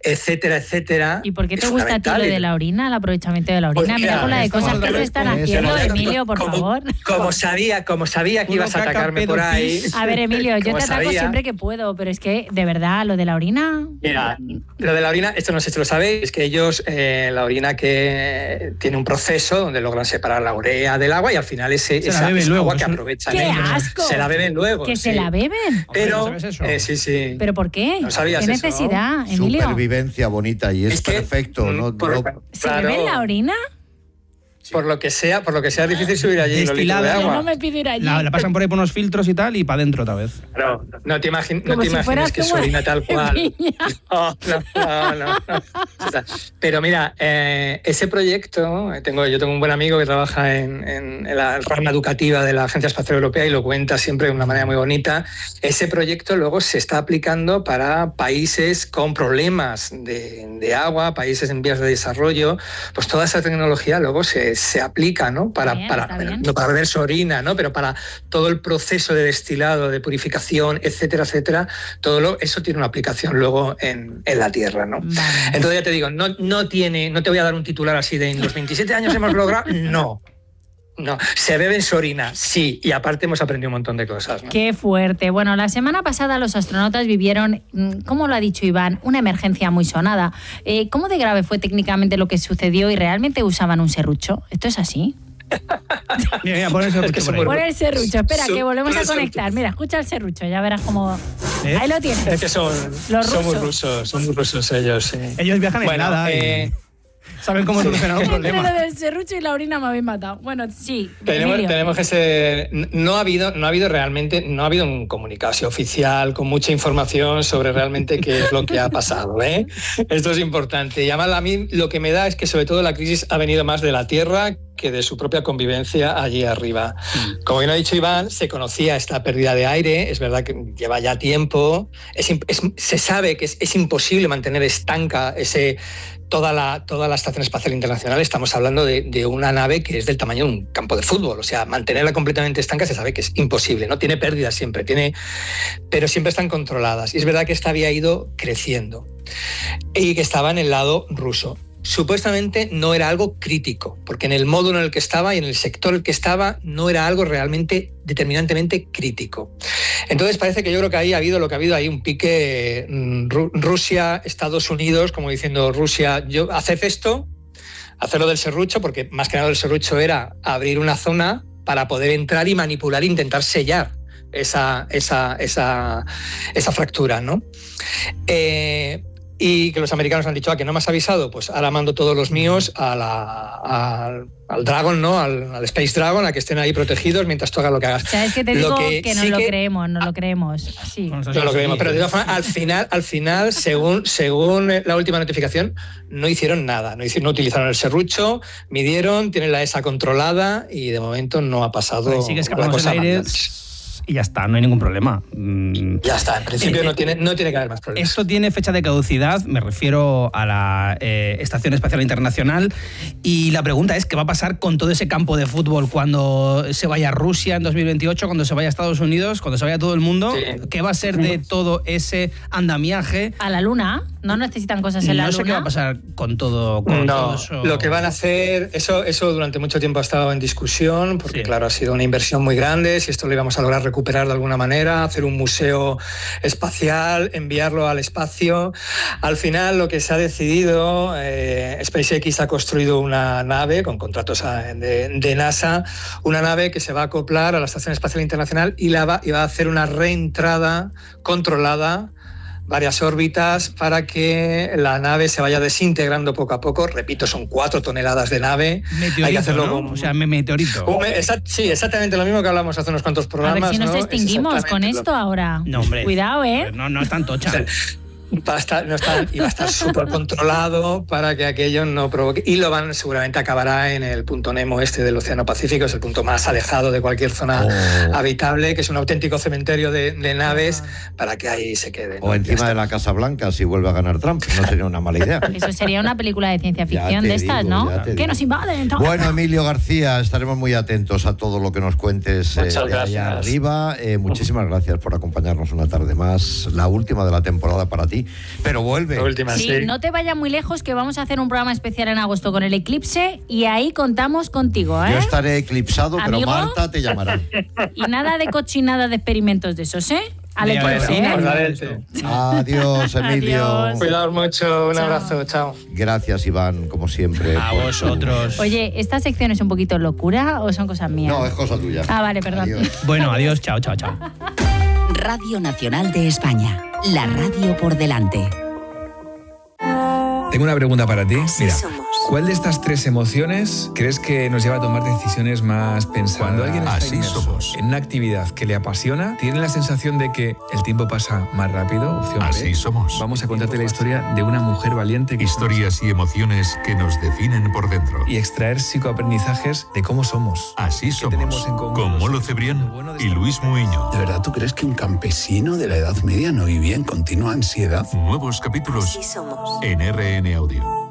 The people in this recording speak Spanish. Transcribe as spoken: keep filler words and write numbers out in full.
etcétera, etcétera. ¿Y por qué te gusta a ti lo de la orina, el aprovechamiento de la orina? Pues mira con la de cosas que se están haciendo, Emilio, por como, favor. Como sabía, como sabía que ibas a atacarme por ahí. A ver, Emilio, yo te ataco sabía. siempre que puedo, pero es que, de verdad, lo de la orina... Mira, lo de la orina, esto no sé si lo sabéis, es que ellos, eh, la orina que tiene un proceso donde logran separar la urea del agua y al final ese, se esa, esa luego, agua que aprovechan. ¡Qué ellos, asco! Se la beben luego. ¿Que sí. se la beben? Pero, ¿No sabes eso? eh, sí, sí. ¿Pero por qué? ¿No sabías ¿Qué eso? necesidad, Emilio? Supervivencia bonita y es, Es que, perfecto. mm, ¿no? por- No- ¿Se claro. beben la orina? Por lo que sea, por lo que sea difícil subir allí los litros de Destilada. Yo agua. no me pido ir allí. La, la pasan por ahí por unos filtros y tal y para adentro otra vez. Claro, no te, imagin no Como te si fuera imagines que es zumo orina de tal cual. piña. No, no, no, no. Pero mira, eh, ese proyecto, tengo, yo tengo un buen amigo que trabaja en, en, en la rama educativa de la Agencia Espacial Europea y lo cuenta siempre de una manera muy bonita. Ese proyecto luego se está aplicando para países con problemas de, de agua, países en vías de desarrollo. Pues toda esa tecnología luego se, se aplica, ¿no? Para, Bien, para, está bien. no para beber su orina, ¿no? Pero para todo el proceso de destilado, de purificación, etcétera, etcétera, todo lo, eso tiene una aplicación luego en, en la Tierra, ¿no? Vale. Entonces ya te digo, no, no tiene, no te voy a dar un titular así de en los veintisiete años hemos logrado, no. No, se bebe en su orina, sí, y aparte hemos aprendido un montón de cosas, ¿no? Qué fuerte. Bueno, la semana pasada los astronautas vivieron, como lo ha dicho Iván, una emergencia muy sonada. Eh, ¿Cómo de grave fue técnicamente lo que sucedió y realmente usaban un serrucho? ¿Esto es así? Mira, mira, pon el serrucho Es que por ahí. somos- Pon el serrucho. Espera, Su- que volvemos a su- conectar. Mira, escucha el serrucho, ya verás cómo... ¿Eh? Ahí lo tienes. Es que son, Los son muy rusos. rusos, son muy rusos ellos, sí. Ellos viajan en Bueno, nada eh, y saben cómo solucionar un Entre problema. lo del serrucho y la orina me habéis matado. Bueno, sí, Tenemos, Emilio. tenemos que ser. No ha habido, no ha habido realmente, no ha habido un comunicado así oficial con mucha información sobre realmente qué es lo que ha pasado, ¿eh? Esto es importante. Y además a mí lo que me da es que sobre todo la crisis ha venido más de la Tierra que de su propia convivencia allí arriba. Como bien ha dicho Iván, se conocía esta pérdida de aire, es verdad que lleva ya tiempo, es, es, se sabe que es, es imposible mantener estanca ese, toda, la, toda la Estación Espacial Internacional. Estamos hablando de, de una nave que es del tamaño de un campo de fútbol, o sea, mantenerla completamente estanca se sabe que es imposible, ¿no? Tiene pérdidas siempre, tiene, pero siempre están controladas. Y es verdad que esta había ido creciendo y que estaba en el lado ruso. Supuestamente no era algo crítico, porque en el módulo en el que estaba y en el sector en el que estaba no era algo realmente determinantemente crítico. Entonces parece que yo creo que ahí ha habido lo que ha habido ahí un pique Ru- Rusia, Estados Unidos, como diciendo Rusia, yo haced esto, hacerlo del serrucho, porque más que nada el serrucho era abrir una zona para poder entrar y manipular e intentar sellar esa, esa, esa, esa fractura, ¿no? Eh, y que los americanos han dicho, ah, que no me has avisado, pues ahora mando todos los míos a la, al, al Dragon, ¿no? Al, al Space Dragon, a que estén ahí protegidos mientras tú hagas lo que hagas. ¿Sabes qué te Lo digo? que Que no sí lo que- creemos, no lo creemos. Sí. Con No lo creemos, pero de todas formas, al final, al final, según, según la última notificación, no hicieron nada, no, hicieron, no utilizaron el serrucho, midieron, tienen la E S A controlada y de momento no ha pasado Pues sigue la escapándose cosa el aire más. y ya está, no hay ningún problema. Mm. Ya está, en principio Eh, no tiene, no tiene que haber más problemas. Esto tiene fecha de caducidad, me refiero a la eh, Estación Espacial Internacional, y la pregunta es, ¿qué va a pasar con todo ese campo de fútbol cuando se vaya a Rusia en dos mil veintiocho, cuando se vaya a Estados Unidos, cuando se vaya todo el mundo? Sí. ¿Qué va a ser de todo ese andamiaje? A la luna, no necesitan cosas en la No luna. sé qué va a pasar con todo, con todo No, eso. lo que van a hacer, eso, eso durante mucho tiempo ha estado en discusión, porque Sí. claro, ha sido una inversión muy grande, si esto lo íbamos a lograr recuperar de alguna manera, hacer un museo espacial, enviarlo al espacio. Al final lo que se ha decidido, eh, SpaceX ha construido una nave con contratos a- de, de NASA, una nave que se va a acoplar a la Estación Espacial Internacional y, la va, y va a hacer una reentrada controlada, varias órbitas, para que la nave se vaya desintegrando poco a poco. Repito, son cuatro toneladas de nave. Meteorito, Hay que hacerlo ¿no? con... O sea, me- meteorito. Un me- exa- sí, exactamente lo mismo que hablamos hace unos cuantos A programas. ver si nos ¿no? Es extinguimos con exactamente lo- esto ahora. No, hombre. Cuidado, ¿eh? No, no es tan tocha. Va a estar, no está, y va a estar súper controlado para que aquello no provoque. Y lo van, seguramente acabará en el punto Nemo este del Océano Pacífico, es el punto más alejado de cualquier zona Oh. habitable, que es un auténtico cementerio de, de naves, para que ahí se quede. ¿no? O Ya encima está. de la Casa Blanca si vuelve a ganar Trump. No sería una mala idea. Eso sería una película de ciencia Ya ficción te de estas, digo, ¿no? ya te Que digo. nos invaden. todo. Bueno, Emilio García, estaremos muy atentos a todo lo que nos cuentes eh, Muchas de allá gracias. arriba. Eh, muchísimas gracias por acompañarnos una tarde más, la última de la temporada para ti. sí, pero vuelve. La última, Sí, sí. no te vayas muy lejos, que vamos a hacer un programa especial en agosto con el eclipse y ahí contamos contigo, ¿eh? Yo estaré eclipsado, pero Amigo. Marta te llamará. Y nada de cochinada de experimentos de esos, ¿eh? Al Venga, eclipse, venga, ¿eh? Adelante. Adiós, Emilio. Adiós. Cuidaos mucho, un Chao. abrazo, chao. Gracias, Iván, como siempre. A por tu- vosotros. Oye, ¿esta sección es un poquito locura o son cosas mías? No, es cosa tuya. Ah, vale, perdón. Adiós. Bueno, adiós, chao, chao, chao. Radio Nacional de España. La radio por delante. Tengo una pregunta para ti. Así Mira, somos. ¿cuál de estas tres emociones crees que nos lleva a tomar decisiones más pensadas? Cuando alguien está Así inmerso somos. en una actividad que le apasiona, ¿tiene la sensación de que el tiempo pasa más rápido? Opción B. Así somos. Vamos a contarte la historia de una mujer valiente que Historias y emociones que nos definen por dentro. y extraer psicoaprendizajes de cómo somos. Así ¿Qué tenemos somos. en común? Con Molo Lo Cebrián bueno de y esta Luis Muiño. ¿De verdad tú crees que un campesino de la Edad Media no vivía en continua ansiedad? Nuevos capítulos Así somos. en R N Audio.